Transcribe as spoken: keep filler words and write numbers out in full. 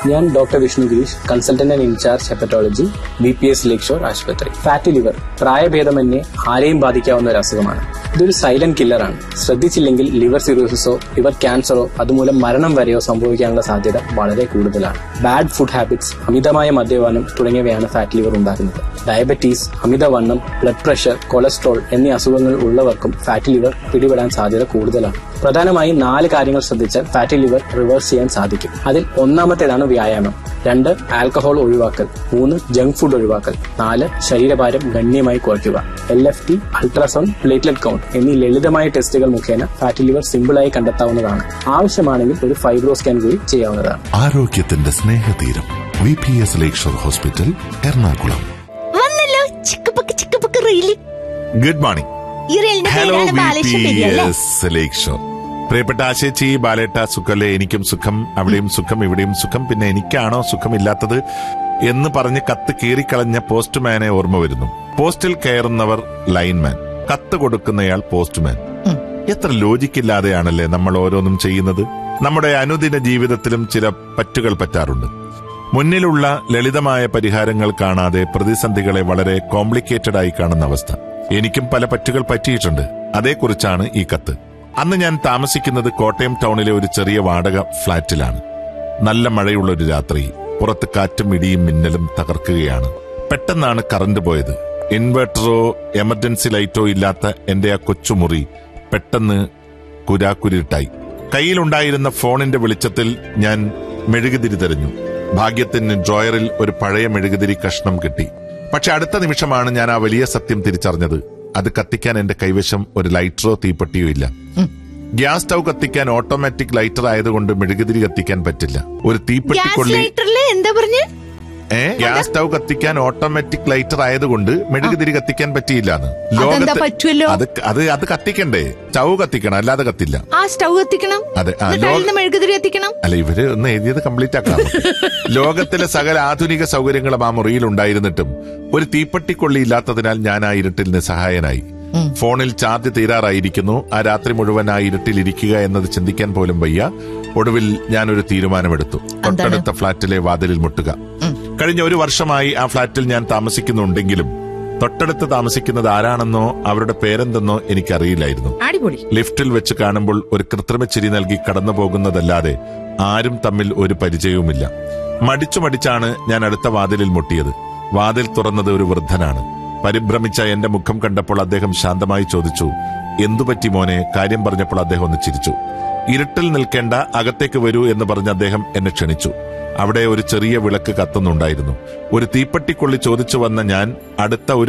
ഞാൻ doctor Vishnu Girish, consultant and in charge hepatology, B P S lake shore ആശുപത്രി. Fatty liver പ്രായഭേദമന്യേ ആരെയും ബാധിക്കാവുന്ന ഒരു അസുഖമാണ്. ഇതൊരു സൈലന്റ് കില്ലറാണ്. ശ്രദ്ധിച്ചില്ലെങ്കിൽ ലിവർ സിറോസിസോ ലിവർ ക്യാൻസറോ അതുമൂലം മരണം വരെയോ സംഭവിക്കാനുള്ള സാധ്യത വളരെ കൂടുതലാണ്. ബാഡ് ഫുഡ് ഹാബിറ്റ്സ്, അമിതമായ മദ്യപാനം തുടങ്ങിയവയാണ് ഫാറ്റി ലിവർ ഉണ്ടാക്കുന്നത്. ഡയബറ്റീസ്, അമിതവണ്ണം, ബ്ലഡ് പ്രഷർ, കൊളസ്ട്രോൾ എന്നീ അസുഖങ്ങൾ ഉള്ളവർക്കും ഫാറ്റി ലിവർ പിടിപെടാൻ സാധ്യത കൂടുതലാണ്. പ്രധാനമായും നാല് കാര്യങ്ങൾ ശ്രദ്ധിച്ചാൽ ഫാറ്റി ലിവർ റിവേഴ്സ് ചെയ്യാൻ സാധിക്കും. അതിൽ ഒന്നാമത്തേതാണ് വ്യായാമം. രണ്ട്, ആൽക്കഹോൾ ഒഴിവാക്കൽ. മൂന്ന്, ജങ്ക് ഫുഡ് ഒഴിവാക്കൽ. നാല്, ശരീരഭാരം ഗണ്യമായി കുറയ്ക്കുക. L F T, ultrasound, platelet count എന്നീ ലളിതമായ ടെസ്റ്റുകൾ മുഖേന ഫാറ്റി ലിവർ സിമ്പിളായി കണ്ടെത്താവുന്നതാണ്. ആവശ്യമാണെങ്കിൽ ഒരു ഫൈബ്രോ സ്കാൻ കൂടി ചെയ്യാവുന്നതാണ്. ആരോഗ്യത്തിന്റെ സ്നേഹതീരം വി പി എസ് ലേക്ക് shore hospital, Ernakulam. Good morning. Hello V P S ലേക്ക് ഷോർ. പ്രിയപ്പെട്ട ആശേച്ചി, ബാലേട്ട, സുഖല്ലേ? എനിക്കും സുഖം. അവിടെയും സുഖം, ഇവിടെയും സുഖം. പിന്നെ എനിക്കാണോ സുഖമില്ലാത്തത് എന്ന് പറഞ്ഞ് കത്ത് കീറിക്കളഞ്ഞ പോസ്റ്റ്മാനെ ഓർമ്മ വരുന്നു. പോസ്റ്റിൽ കയറുന്നവർ ലൈൻമാൻ, കത്ത് കൊടുക്കുന്നയാൾ പോസ്റ്റ്മാൻ. എത്ര ലോജിക്കില്ലാതെയാണല്ലേ നമ്മൾ ഓരോന്നും ചെയ്യുന്നത്. നമ്മുടെ അനുദിന ജീവിതത്തിലും ചില പറ്റുകൾ പറ്റാറുണ്ട്. മുന്നിലുള്ള ലളിതമായ പരിഹാരങ്ങൾ കാണാതെ പ്രതിസന്ധികളെ വളരെ കോംപ്ലിക്കേറ്റഡ് ആയി കാണുന്ന അവസ്ഥ. എനിക്കും പല പറ്റുകൾ പറ്റിയിട്ടുണ്ട്. അതേക്കുറിച്ചാണ് ഈ കത്ത്. അന്ന് ഞാൻ താമസിക്കുന്നത് കോട്ടയം ടൗണിലെ ഒരു ചെറിയ വാടക ഫ്ളാറ്റിലാണ്. നല്ല മഴയുള്ള ഒരു രാത്രി. പുറത്ത് കാറ്റും ഇടിയും മിന്നലും തകർക്കുകയാണ്. പെട്ടെന്നാണ് കറണ്ട് പോയത്. ഇൻവെർട്ടറോ എമർജൻസി ലൈറ്റോ ഇല്ലാത്ത എന്റെ ആ കൊച്ചുമുറി പെട്ടെന്ന് കുരാക്കുരുട്ടായി. കയ്യിലുണ്ടായിരുന്ന ഫോണിന്റെ വെളിച്ചത്തിൽ ഞാൻ മെഴുകുതിരി തെരഞ്ഞു. ഭാഗ്യത്തിന് ഡ്രോയറിൽ ഒരു പഴയ മെഴുകുതിരി കഷ്ണം കിട്ടി. പക്ഷെ അടുത്ത നിമിഷമാണ് ഞാൻ ആ വലിയ സത്യം തിരിച്ചറിഞ്ഞത്. അത് കത്തിക്കാൻ എന്റെ കൈവശം ഒരു ലൈറ്ററോ തീപ്പെട്ടിയോ ഇല്ല. ഗ്യാസ് സ്റ്റൗ കത്തിക്കാൻ ഓട്ടോമാറ്റിക് ലൈറ്റർ ആയതുകൊണ്ട് മെഴുകുതിരി കത്തിക്കാൻ പറ്റില്ല. ഒരു തീപ്പെട്ടിക്കൊള്ളി എന്താ പറഞ്ഞ ഏ ഗ്യാസ് സ്റ്റൗ കത്തിക്കാൻ ഓട്ടോമാറ്റിക് ലൈറ്റർ ആയതുകൊണ്ട് മെഴുകുതിരി കത്തിക്കാൻ പറ്റിയില്ലാന്ന്. ലോകത്ത് അത് അത് അത് കത്തിക്കണ്ടേ? സ്റ്റൗ കത്തിക്കണം, അല്ലാതെ കത്തില്ല. ആ സ്റ്റൗ കത്തിക്കണം. അതെ, മെഴുകുതിരി കത്തിക്കണം. അല്ല, ഇവര് ഒന്ന് എഴുതിയത് കംപ്ലീറ്റ് ആക്കാം. ലോകത്തിലെ സകല ആധുനിക സൗകര്യങ്ങളും ആ മുറിയിൽ ഉണ്ടായിരുന്നിട്ടും ഒരു തീപ്പെട്ടിക്കൊള്ളി ഇല്ലാത്തതിനാൽ ഞാൻ ആ ഇരുട്ടിൽ നിസ്സഹായനായി. ഫോണിൽ ചാർജ് തീരാറായിരിക്കുന്നു. ആ രാത്രി മുഴുവൻ ആ ഇരുട്ടിൽ ഇരിക്കുക എന്നത് ചിന്തിക്കാൻ പോലും വയ്യ. ഒടുവിൽ ഞാനൊരു തീരുമാനമെടുത്തു. തൊട്ടടുത്ത ഫ്ളാറ്റിലെ വാതിലിൽ മുട്ടുക. കഴിഞ്ഞ ഒരു വർഷമായി ആ ഫ്ളാറ്റിൽ ഞാൻ താമസിക്കുന്നുണ്ടെങ്കിലും തൊട്ടടുത്ത് താമസിക്കുന്നത് ആരാണെന്നോ അവരുടെ പേരെന്തെന്നോ എനിക്കറിയില്ലായിരുന്നു. ലിഫ്റ്റിൽ വെച്ച് കാണുമ്പോൾ ഒരു കൃത്രിമ ചിരി നൽകി കടന്നു പോകുന്നതല്ലാതെ ആരും തമ്മിൽ ഒരു പരിചയവുമില്ല. മടിച്ചു മടിച്ചാണ് ഞാൻ അടുത്ത വാതിലിൽ മുട്ടിയത്. വാതിൽ തുറന്നത് ഒരു വൃദ്ധനാണ്. പരിഭ്രമിച്ച എന്റെ മുഖം കണ്ടപ്പോൾ അദ്ദേഹം ശാന്തമായി ചോദിച്ചു, എന്തുപറ്റി മോനെ? കാര്യം പറഞ്ഞപ്പോൾ അദ്ദേഹം ഒന്ന് ചിരിച്ചു. ഇരുട്ടിൽ നിൽക്കേണ്ട, അകത്തേക്ക് വരൂ എന്ന് പറഞ്ഞ് അദ്ദേഹം എന്നെ ക്ഷണിച്ചു. അവിടെ ഒരു ചെറിയ വിളക്ക് കത്തുന്നുണ്ടായിരുന്നു. ഒരു തീപ്പെട്ടിക്കൊള്ളി ചോദിച്ചു വന്ന ഞാൻ അടുത്ത ഒരു